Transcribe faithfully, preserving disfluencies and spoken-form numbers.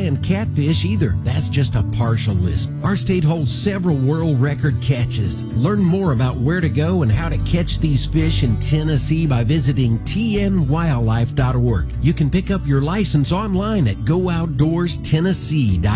and catfish either. That's just a partial list. Our state holds several world record catches. Learn more about where to go and how to catch these fish in Tennessee by visiting T N wildlife dot org. You can pick up your license online at go outdoors tennessee dot org.